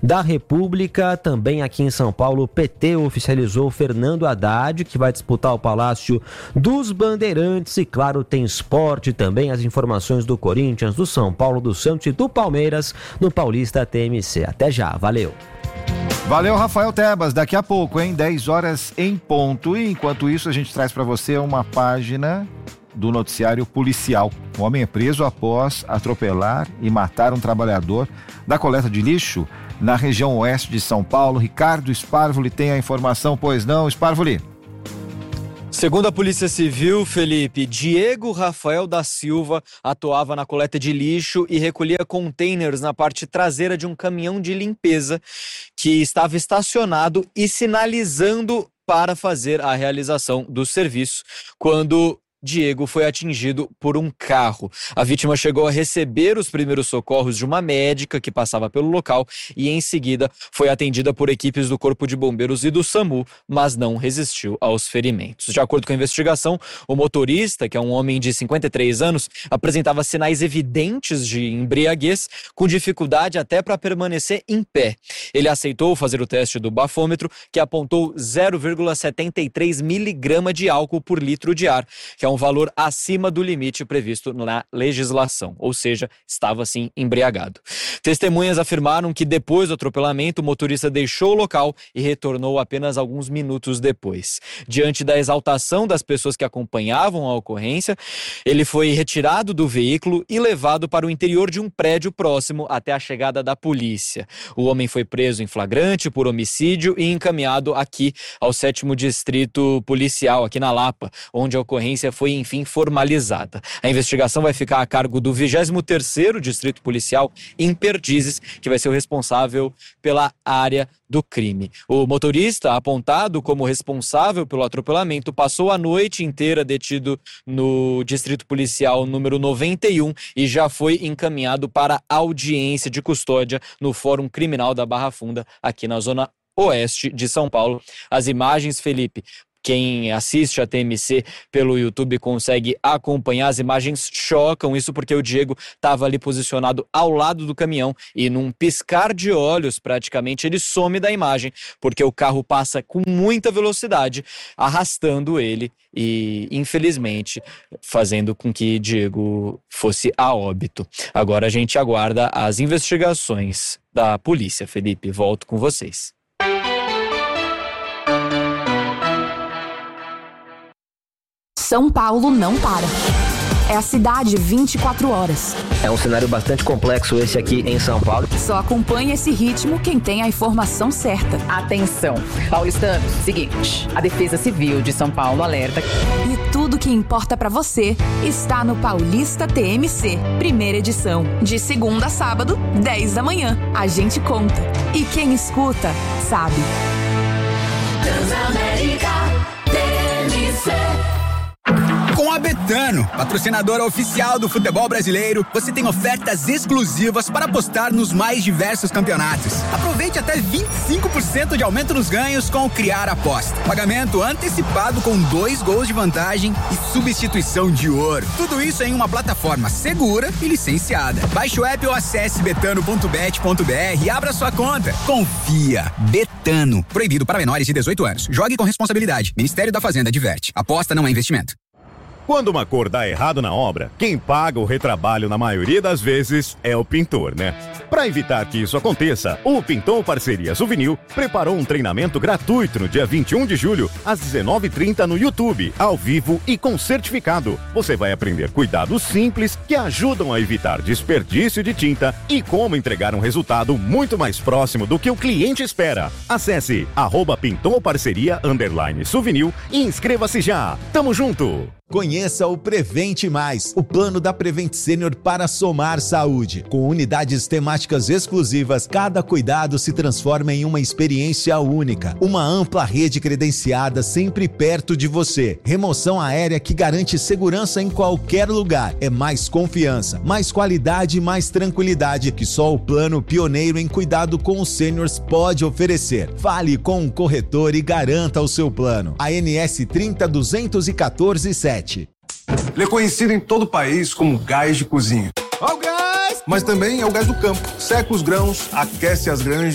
da República. Também aqui em São Paulo, o PT oficializou Fernando Haddad, que vai disputar o Palácio dos Bandeirantes. E claro, tem esporte também, as informações do Corinthians, do São Paulo, do Santos e do Palmeiras no Paulista TMC. Até já, valeu! Valeu, Rafael Tebas. Daqui a pouco, 10 horas em ponto. E enquanto isso, a gente traz para você uma página do noticiário policial. Um homem é preso após atropelar e matar um trabalhador da coleta de lixo na região oeste de São Paulo. Ricardo Sparvoli tem a informação, pois não, Sparvoli? Segundo a Polícia Civil, Felipe, Diego Rafael da Silva atuava na coleta de lixo e recolhia containers na parte traseira de um caminhão de limpeza que estava estacionado e sinalizando para fazer a realização do serviço, quando Diego foi atingido por um carro. A vítima chegou a receber os primeiros socorros de uma médica que passava pelo local e em seguida foi atendida por equipes do Corpo de Bombeiros e do SAMU, mas não resistiu aos ferimentos. De acordo com a investigação, o motorista, que é um homem de 53 anos, apresentava sinais evidentes de embriaguez, com dificuldade até para permanecer em pé. Ele aceitou fazer o teste do bafômetro, que apontou 0,73 miligrama de álcool por litro de ar, que é um valor acima do limite previsto na legislação, ou seja, estava assim embriagado. Testemunhas afirmaram que depois do atropelamento, o motorista deixou o local e retornou apenas alguns minutos depois. Diante da exaltação das pessoas que acompanhavam a ocorrência, ele foi retirado do veículo e levado para o interior de um prédio próximo até a chegada da polícia. O homem foi preso em flagrante por homicídio e encaminhado aqui ao 7º Distrito Policial, aqui na Lapa, onde a ocorrência foi enfim formalizada. A investigação vai ficar a cargo do 23º Distrito Policial em Perdizes, que vai ser o responsável pela área do crime. O motorista, apontado como responsável pelo atropelamento, passou a noite inteira detido no Distrito Policial número 91 e já foi encaminhado para audiência de custódia no Fórum Criminal da Barra Funda, aqui na zona oeste de São Paulo. As imagens, Felipe, quem assiste a TMC pelo YouTube consegue acompanhar, as imagens chocam, isso porque o Diego estava ali posicionado ao lado do caminhão e num piscar de olhos praticamente ele some da imagem, porque o carro passa com muita velocidade, arrastando ele e infelizmente fazendo com que Diego fosse a óbito. Agora a gente aguarda as investigações da polícia. Felipe, volto com vocês. São Paulo não para. É a cidade 24 horas. É um cenário bastante complexo esse aqui em São Paulo. Só acompanha esse ritmo quem tem a informação certa. Atenção, paulistanos, seguinte, a Defesa Civil de São Paulo alerta. E tudo que importa pra você está no Paulista TMC, primeira edição. De segunda a sábado, 10 da manhã. A gente conta. E quem escuta, sabe. Transamérica TMC. Com a Betano, patrocinadora oficial do futebol brasileiro, você tem ofertas exclusivas para apostar nos mais diversos campeonatos. Aproveite até 25% de aumento nos ganhos com o Criar Aposta. Pagamento antecipado com 2 gols de vantagem e substituição de ouro. Tudo isso em uma plataforma segura e licenciada. Baixe o app ou acesse betano.bet.br e abra sua conta. Confia. Betano. Proibido para menores de 18 anos. Jogue com responsabilidade. Ministério da Fazenda adverte. Aposta não é investimento. Quando uma cor dá errado na obra, quem paga o retrabalho na maioria das vezes é o pintor, né? Para evitar que isso aconteça, o Pintor Parceria Souvenir preparou um treinamento gratuito no dia 21 de julho, às 19h30 no YouTube, ao vivo e com certificado. Você vai aprender cuidados simples que ajudam a evitar desperdício de tinta e como entregar um resultado muito mais próximo do que o cliente espera. Acesse @pintorparceria_souvenir e inscreva-se já. Tamo junto! Conheça o Prevente Mais, o plano da Prevent Senior para somar saúde. Com unidades temáticas exclusivas, cada cuidado se transforma em uma experiência única. Uma ampla rede credenciada sempre perto de você. Remoção aérea que garante segurança em qualquer lugar. É mais confiança, mais qualidade e mais tranquilidade que só o plano pioneiro em cuidado com os seniors pode oferecer. Fale com um corretor e garanta o seu plano. ANS 30.214.7. Ele é conhecido em todo o país como gás de cozinha. Ó o gás! Mas também é o gás do campo. Seca os grãos, aquece as granjas